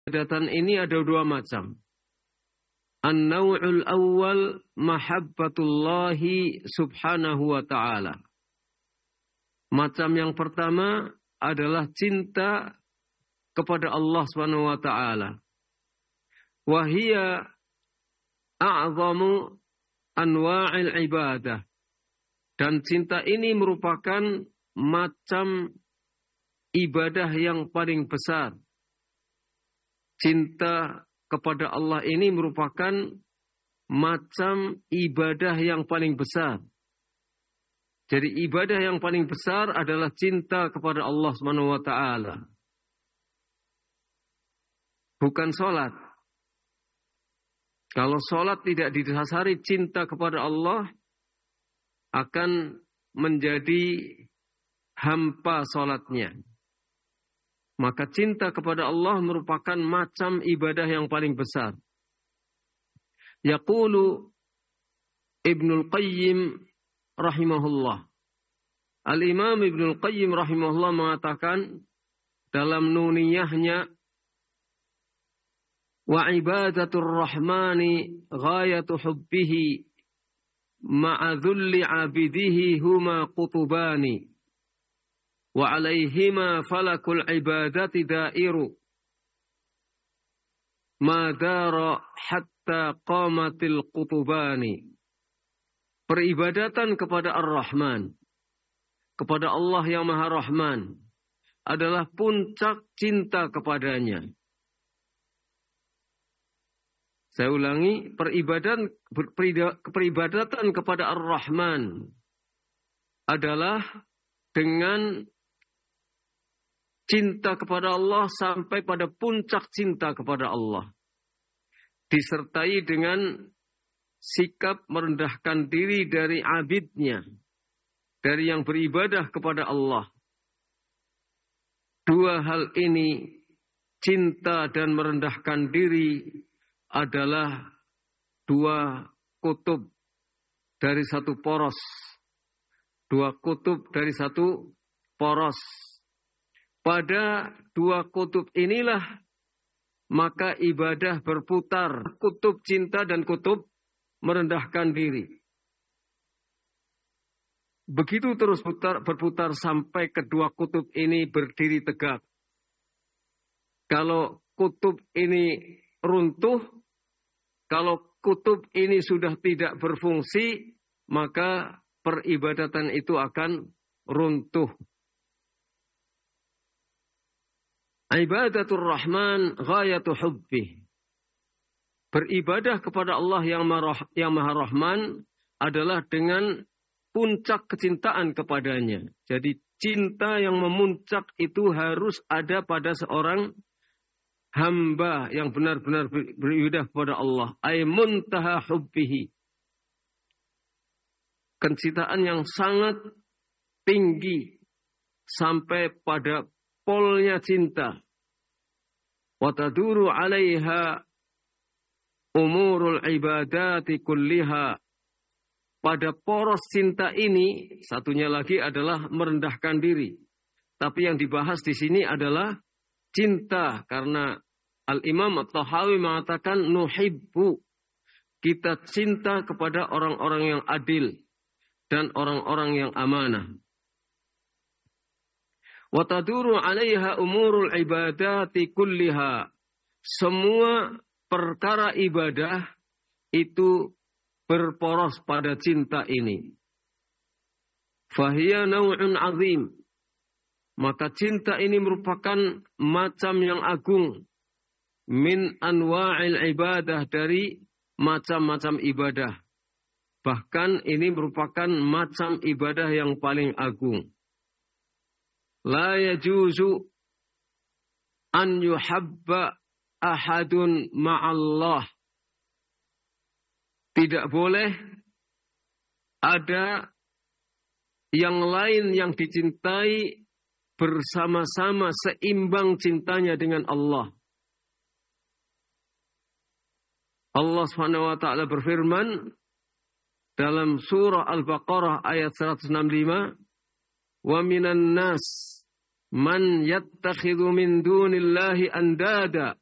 Ibadatan ini ada dua macam. An-naw'ul awwal mahabbatullahi subhanahu wa ta'ala. Macam yang pertama adalah cinta kepada Allah subhanahu wa ta'ala. Wa hiya a'zamu anwa'il ibadah. Dan cinta ini merupakan macam ibadah yang paling besar. Cinta kepada Allah ini merupakan macam ibadah yang paling besar. Jadi ibadah yang paling besar adalah cinta kepada Allah Subhanahu wa taala. Bukan salat. Kalau salat tidak didasari cinta kepada Allah, akan menjadi hampa salatnya. Maka cinta kepada Allah merupakan macam ibadah yang paling besar. Yaqulu Ibnul Qayyim rahimahullah. Al-Imam Ibnul Qayyim rahimahullah mengatakan dalam nuniyahnya, wa ibadatur rahmani ghayatu hubbihi ma'a dhulli abidihi huma qutubani wa alaihima falakul ibadati dairu ma dara hatta qamatil qutubani. Peribadatan kepada Ar-Rahman, kepada Allah yang Maha Rahman, adalah puncak cinta kepadanya. Saya ulangi, peribadatan kepada Ar-Rahman adalah dengan cinta kepada Allah sampai pada puncak cinta kepada Allah. Disertai dengan sikap merendahkan diri dari abidnya, dari yang beribadah kepada Allah. Dua hal ini, cinta dan merendahkan diri, adalah dua kutub dari satu poros. Dua kutub dari satu poros. Pada dua kutub inilah maka ibadah berputar. Kutub cinta dan kutub merendahkan diri. Begitu terus berputar sampai kedua kutub ini berdiri tegak. Kalau kutub ini runtuh, kalau kutub ini sudah tidak berfungsi, maka peribadatan itu akan runtuh. Ibadatul Rahman ghayatu hubbih. Beribadah kepada Allah yang Maha Rahman adalah dengan puncak kecintaan kepadanya. Jadi cinta yang memuncak itu harus ada pada seorang hamba yang benar-benar beribadah kepada Allah. Ay muntaha hubbihi. Kecintaan yang sangat tinggi sampai pada polnya cinta. Wa taduru 'alaiha umurul ibadati kulliha. Pada poros cinta ini, satunya lagi adalah merendahkan diri. Tapi yang dibahas di sini adalah cinta, karena Al-Imam At-Tahawi mengatakan nuhibbu. Kita cinta kepada orang-orang yang adil dan orang-orang yang amanah. Wa taduru 'alaiha umurul ibadati kulliha. Semua perkara ibadah itu berporos pada cinta ini. Fahiya naw'un 'azim. Maka cinta ini merupakan macam yang agung. Min anwa'il ibadah, dari macam-macam ibadah. Bahkan ini merupakan macam ibadah yang paling agung. La yajuzu an yuhabba ahadun ma'allah. Tidak boleh ada yang lain yang dicintai bersama-sama seimbang cintanya dengan Allah. Allah Subhanahu wa taala berfirman dalam surah Al-Baqarah ayat 165, "Wa minan nas man yattakhidhu min dunillahi andada